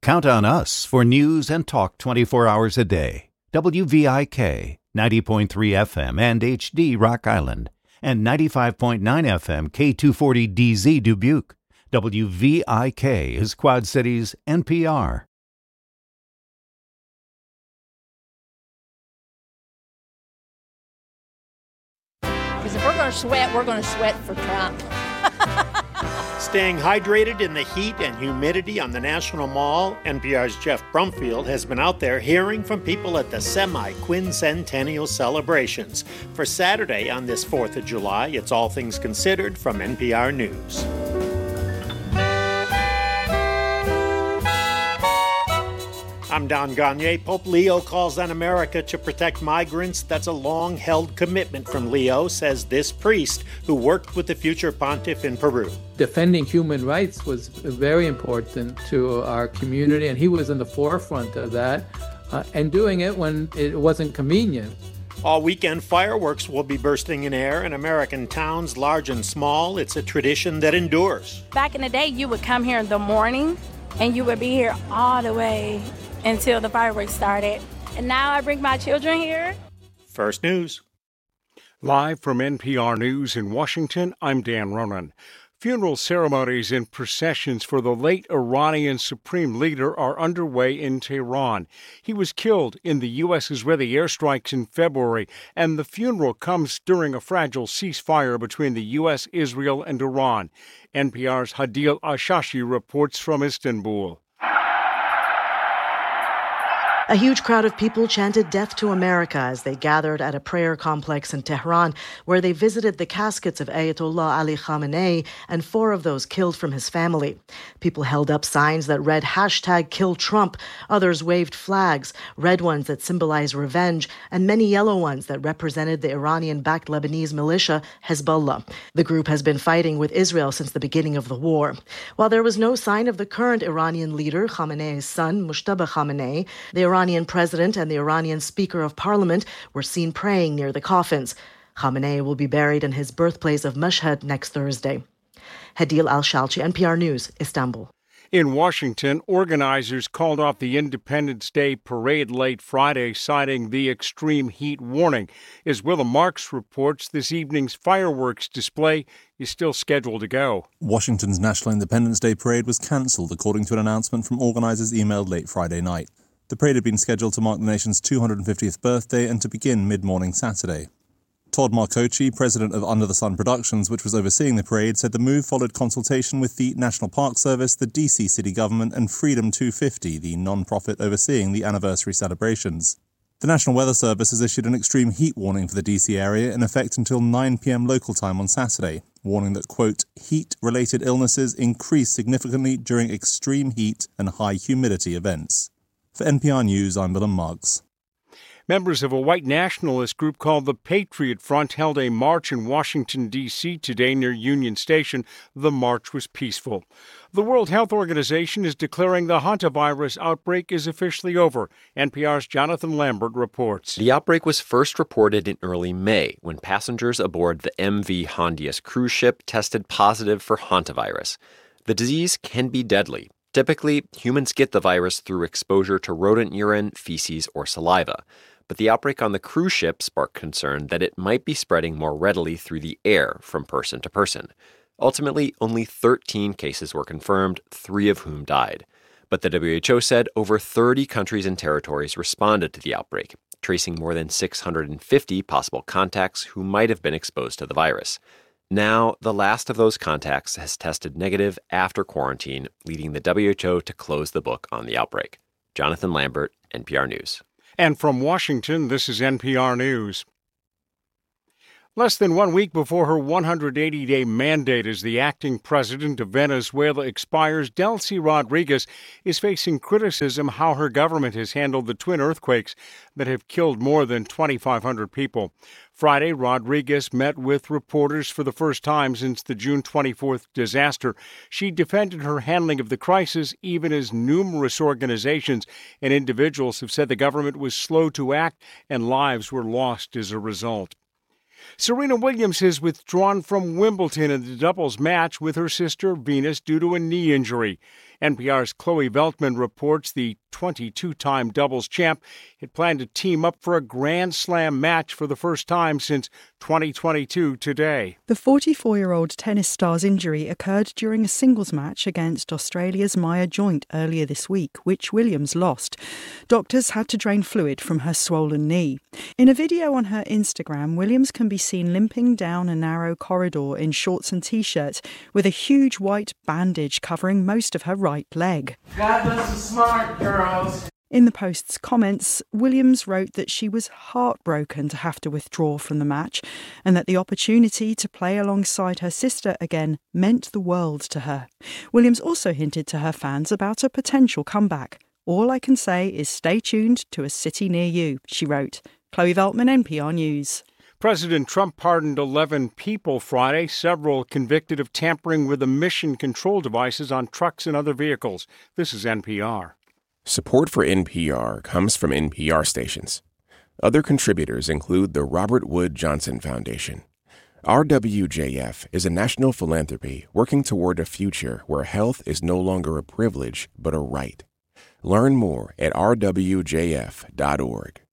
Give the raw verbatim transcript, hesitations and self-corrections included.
Count on us for news and talk twenty-four hours a day. W V I K, ninety point three F M and H D Rock Island, and ninety-five point nine F M K two forty D Z Dubuque. W V I K is Quad Cities N P R. Because if we're going to sweat, we're going to sweat for Trump. Staying hydrated in the heat and humidity on the National Mall, N P R's Jeff Brumfield has been out there hearing from people at the semi-quincentennial celebrations. For Saturday on this fourth of July, it's All Things Considered from N P R News. I'm Don Gagne. Pope Leo calls on America to protect migrants. That's a long-held commitment from Leo, says this priest who worked with the future pontiff in Peru. Defending human rights was very important to our community, and he was in the forefront of that, uh, and doing it when it wasn't convenient. All weekend, fireworks will be bursting in air in American towns, large and small. It's a tradition that endures. Back in the day, you would come here in the morning, and you would be here all the way until the fireworks started. And now I bring my children here. First News. Live from N P R News in Washington, I'm Dan Ronan. Funeral ceremonies and processions for the late Iranian supreme leader are underway in Tehran. He was killed in the U S-Israeli airstrikes in February, and the funeral comes during a fragile ceasefire between the U S, Israel, and Iran. N P R's Hadil Ashashi reports from Istanbul. A huge crowd of people chanted "Death to America" as they gathered at a prayer complex in Tehran, where they visited the caskets of Ayatollah Ali Khamenei and four of those killed from his family. People held up signs that read hashtag Kill Trump. Others waved flags, red ones that symbolize revenge, and many yellow ones that represented the Iranian-backed Lebanese militia Hezbollah. The group has been fighting with Israel since the beginning of the war. While there was no sign of the current Iranian leader, Khamenei's son, Mujtaba Khamenei, the Iranian president and the Iranian Speaker of Parliament were seen praying near the coffins. Khamenei will be buried in his birthplace of Mashhad next Thursday. Hadil Al-Shalchi, N P R News, Istanbul. In Washington, organizers called off the Independence Day parade late Friday, citing the extreme heat warning. As Willa Marks reports, this evening's fireworks display is still scheduled to go. Washington's National Independence Day parade was cancelled, according to an announcement from organizers emailed late Friday night. The parade had been scheduled to mark the nation's two hundred fiftieth birthday and to begin mid-morning Saturday. Todd Marcochi, president of Under the Sun Productions, which was overseeing the parade, said the move followed consultation with the National Park Service, the D C city government, and Freedom two fifty, the non-profit overseeing the anniversary celebrations. The National Weather Service has issued an extreme heat warning for the D C area in effect until nine p.m. local time on Saturday, warning that, quote, heat-related illnesses increase significantly during extreme heat and high humidity events. For N P R News, I'm William Marks. Members of a white nationalist group called the Patriot Front held a march in Washington, D C today near Union Station. The march was peaceful. The World Health Organization is declaring the hantavirus outbreak is officially over. N P R's Jonathan Lambert reports. The outbreak was first reported in early May when passengers aboard the M V Hondius cruise ship tested positive for hantavirus. The disease can be deadly. Typically, humans get the virus through exposure to rodent urine, feces, or saliva. But the outbreak on the cruise ship sparked concern that it might be spreading more readily through the air from person to person. Ultimately, only thirteen cases were confirmed, three of whom died. But the W H O said over thirty countries and territories responded to the outbreak, tracing more than six hundred fifty possible contacts who might have been exposed to the virus. Now, the last of those contacts has tested negative after quarantine, leading the W H O to close the book on the outbreak. Jonathan Lambert, N P R News. And from Washington, this is N P R News. Less than one week before her one hundred eighty day mandate as the acting president of Venezuela expires, Delcy Rodriguez is facing criticism how her government has handled the twin earthquakes that have killed more than twenty-five hundred people. Friday, Rodriguez met with reporters for the first time since the June twenty-fourth disaster. She defended her handling of the crisis, even as numerous organizations and individuals have said the government was slow to act and lives were lost as a result. Serena Williams has withdrawn from Wimbledon in the doubles match with her sister Venus due to a knee injury. N P R's Chloe Veltman reports the twenty-two-time doubles champ had planned to team up for a Grand Slam match for the first time since twenty twenty-two today. The forty-four-year-old tennis star's injury occurred during a singles match against Australia's Maya Joint earlier this week, which Williams lost. Doctors had to drain fluid from her swollen knee. In a video on her Instagram, Williams can be seen limping down a narrow corridor in shorts and T-shirts with a huge white bandage covering most of her right leg. God bless the smart girls. In the post's comments, Williams wrote that she was heartbroken to have to withdraw from the match and that the opportunity to play alongside her sister again meant the world to her. Williams also hinted to her fans about a potential comeback. All I can say is stay tuned to a city near you, she wrote. Chloe Veltman, N P R News. President Trump pardoned eleven people Friday, several convicted of tampering with emission control devices on trucks and other vehicles. This is N P R. Support for N P R comes from N P R stations. Other contributors include the Robert Wood Johnson Foundation. R W J F is a national philanthropy working toward a future where health is no longer a privilege but a right. Learn more at r w j f dot org.